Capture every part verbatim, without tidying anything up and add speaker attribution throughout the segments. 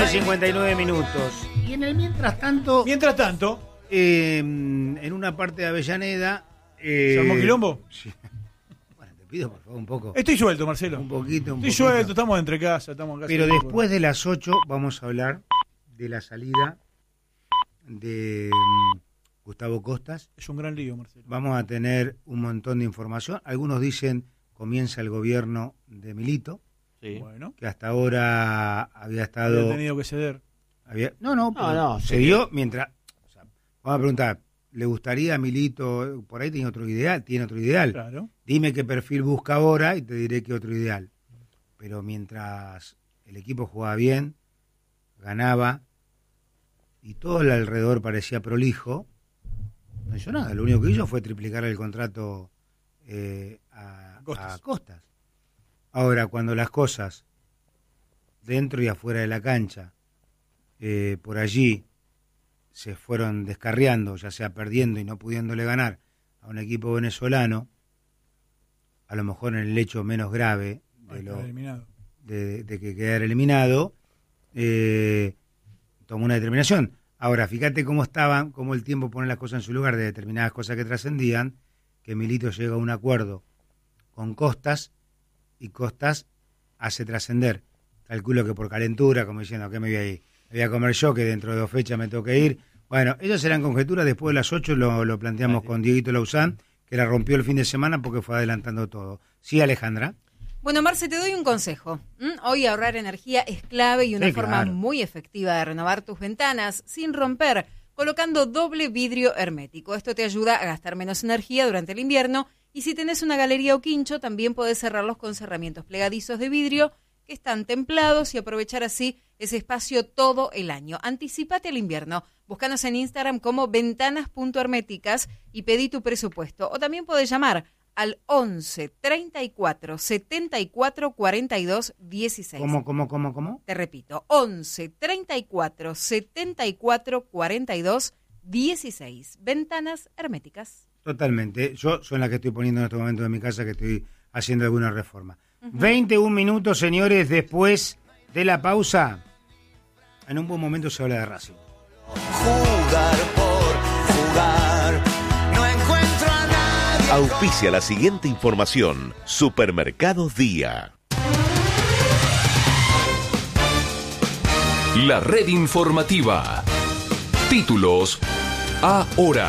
Speaker 1: once cincuenta y nueve minutos. Y en el mientras tanto...
Speaker 2: Mientras tanto...
Speaker 1: Eh, en una parte de Avellaneda... Eh,
Speaker 2: ¿Se armó quilombo?
Speaker 1: Sí. Bueno, te pido por favor un poco.
Speaker 2: Estoy suelto, Marcelo.
Speaker 1: Un poquito, un
Speaker 2: Estoy
Speaker 1: poquito.
Speaker 2: suelto, estamos entre casa, estamos acá.
Speaker 1: Pero después de las ocho vamos a hablar de la salida de um, Gustavo Costas.
Speaker 2: Es un gran lío, Marcelo.
Speaker 1: Vamos a tener un montón de información. Algunos dicen comienza el gobierno de Milito.
Speaker 2: Sí. Bueno.
Speaker 1: Que hasta ahora había estado...
Speaker 2: Había tenido que ceder.
Speaker 1: Había, no, no,
Speaker 3: no, no
Speaker 1: se dio mientras... O sea, vamos a preguntar, ¿le gustaría a Milito? Por ahí tiene otro ideal, tiene otro ideal.
Speaker 2: Claro.
Speaker 1: Dime qué perfil busca ahora y te diré qué otro ideal. Pero mientras el equipo jugaba bien, ganaba, y todo el alrededor parecía prolijo, no hizo nada. Lo único que hizo fue triplicar el contrato eh, a,
Speaker 2: Costas.
Speaker 1: a Costas. Ahora, cuando las cosas, dentro y afuera de la cancha, eh, por allí se fueron descarriando, ya sea perdiendo y no pudiéndole ganar a un equipo venezolano, a lo mejor en el hecho menos grave de, lo, de, de que quedar eliminado, eh, tomó una determinación. Ahora, fíjate cómo estaban, cómo el tiempo pone las cosas en su lugar de determinadas cosas que trascendían, que Milito llega a un acuerdo con Costas y Costas hace trascender. Calculo que por calentura, como diciendo, ¿qué me voy a ir? Me voy a comer yo, que dentro de dos fechas me tengo que ir. Bueno, esas eran conjeturas, después de las ocho lo, lo planteamos con Dieguito Lauzán, que la rompió el fin de semana porque fue adelantando todo. ¿Sí, Alejandra?
Speaker 4: Bueno, Marce, te doy un consejo. ¿Mm? Hoy ahorrar energía es clave y una
Speaker 1: sí,
Speaker 4: forma
Speaker 1: claro.
Speaker 4: muy efectiva de renovar tus ventanas sin romper, colocando doble vidrio hermético. Esto te ayuda a gastar menos energía durante el invierno y si tenés una galería o quincho, también podés cerrarlos con cerramientos plegadizos de vidrio que están templados y aprovechar así ese espacio todo el año. Anticípate al invierno. Búscanos en Instagram como ventanas punto herméticas y pedí tu presupuesto. O también podés llamar al once, treinta y cuatro, setenta y cuatro, cuarenta y dos, dieciséis.
Speaker 1: ¿Cómo, cómo, cómo, cómo?
Speaker 4: Te repito, once, treinta y cuatro, setenta y cuatro, cuarenta y dos, dieciséis. Ventanas herméticas.
Speaker 1: Totalmente. Yo soy la que estoy poniendo en este momento de mi casa, que estoy haciendo alguna reforma. Uh-huh. veintiún minutos, señores, después de la pausa. En un buen momento se habla de Racing.
Speaker 5: Jugar por jugar, no encuentro a nadie.
Speaker 6: Auspicia la siguiente información. Supermercados Día.
Speaker 7: La red informativa. Títulos ahora.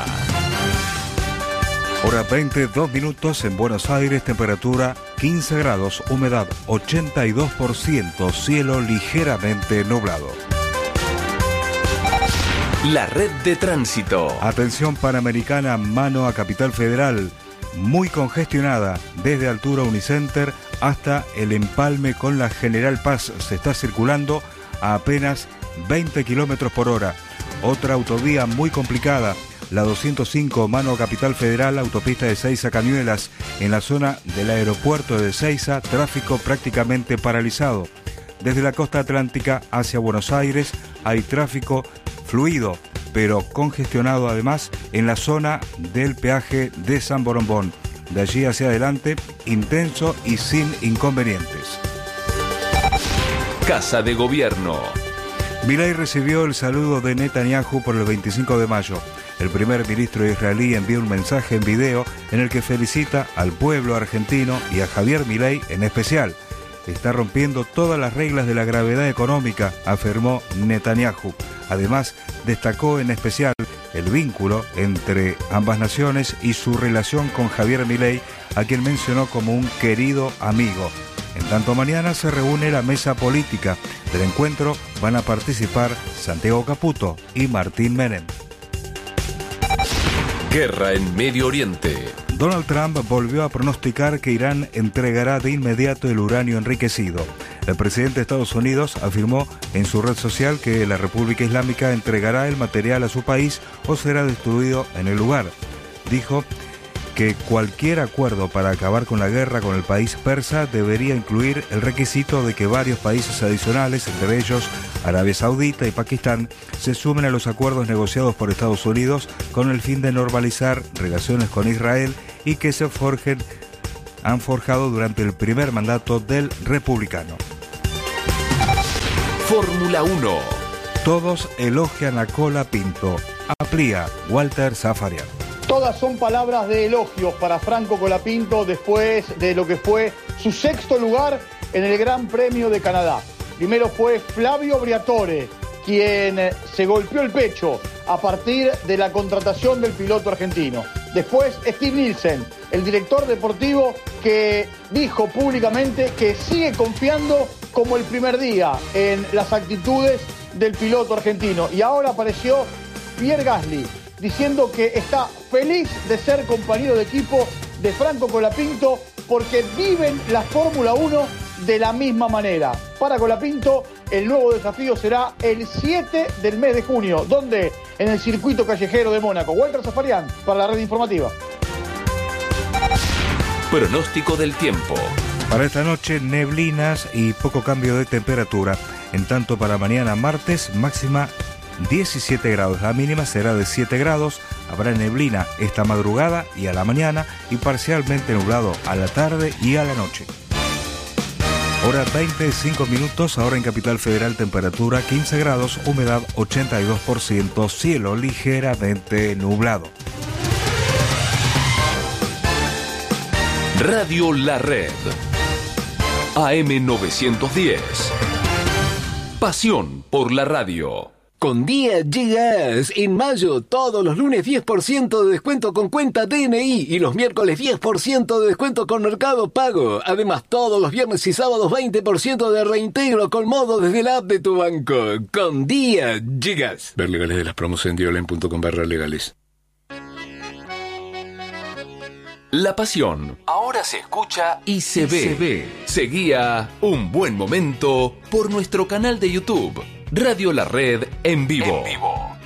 Speaker 8: Hora veintidós minutos en Buenos Aires, temperatura quince grados, humedad ochenta y dos por ciento, cielo ligeramente nublado.
Speaker 7: La red de tránsito.
Speaker 8: Atención Panamericana, mano a Capital Federal, muy congestionada desde altura Unicenter hasta el empalme con la General Paz. Se está circulando a apenas veinte kilómetros por hora. Otra autovía muy complicada, la doscientos cinco, mano a Capital Federal, autopista de Ezeiza Cañuelas, en la zona del aeropuerto de Ezeiza, tráfico prácticamente paralizado. Desde la costa atlántica hacia Buenos Aires hay tráfico fluido, pero congestionado además en la zona del peaje de San Borombón. De allí hacia adelante, intenso y sin inconvenientes.
Speaker 7: Casa de Gobierno.
Speaker 8: Milei recibió el saludo de Netanyahu por el veinticinco de mayo. El primer ministro israelí envió un mensaje en video en el que felicita al pueblo argentino y a Javier Milei en especial. Está rompiendo todas las reglas de la gravedad económica, afirmó Netanyahu. Además, destacó en especial el vínculo entre ambas naciones y su relación con Javier Milei, a quien mencionó como un querido amigo. En tanto, mañana se reúne la mesa política. Del encuentro van a participar Santiago Caputo y Martín Menem.
Speaker 7: Guerra en Medio Oriente.
Speaker 8: Donald Trump volvió a pronosticar que Irán entregará de inmediato el uranio enriquecido. El presidente de Estados Unidos afirmó en su red social que la República Islámica entregará el material a su país o será destruido en el lugar. Dijo que cualquier acuerdo para acabar con la guerra con el país persa debería incluir el requisito de que varios países adicionales, entre ellos Arabia Saudita y Pakistán, se sumen a los acuerdos negociados por Estados Unidos con el fin de normalizar relaciones con Israel y que se forjen, han forjado durante el primer mandato del republicano.
Speaker 7: Fórmula uno.
Speaker 8: Todos elogian a Colapinto. Amplía Walter Zafarian.
Speaker 3: Todas son palabras de elogios para Franco Colapinto después de lo que fue su sexto lugar en el Gran Premio de Canadá. Primero fue Flavio Briatore, quien se golpeó el pecho a partir de la contratación del piloto argentino. Después Steve Nielsen, el director deportivo, que dijo públicamente que sigue confiando como el primer día en las actitudes del piloto argentino. Y ahora apareció Pierre Gasly diciendo que está feliz de ser compañero de equipo de Franco Colapinto porque viven la Fórmula uno de la misma manera. Para Colapinto, el nuevo desafío será el siete del mes de junio, donde en el circuito callejero de Mónaco. Walter Zafarian para la red informativa.
Speaker 7: Pronóstico del tiempo.
Speaker 8: Para esta noche, neblinas y poco cambio de temperatura. En tanto, para mañana martes, máxima diecisiete grados. La mínima será de siete grados. Habrá neblina esta madrugada y a la mañana y parcialmente nublado a la tarde y a la noche. Hora veinticinco minutos, ahora en Capital Federal, temperatura quince grados, humedad ochenta y dos por ciento, cielo ligeramente nublado.
Speaker 7: Radio La Red. A M novecientos diez. Pasión por la radio.
Speaker 9: Con Día Llegas, en mayo, todos los lunes diez por ciento de descuento con cuenta D N I y los miércoles diez por ciento de descuento con Mercado Pago. Además, todos los viernes y sábados veinte por ciento de reintegro con modo desde la app de tu banco. Con Día Llegas. Ver legales de las promos en diolen punto com barra legales.
Speaker 7: La pasión ahora se escucha y se ve. Se ve. Seguía Un Buen Momento por nuestro canal de YouTube. Radio La Red en vivo. En vivo.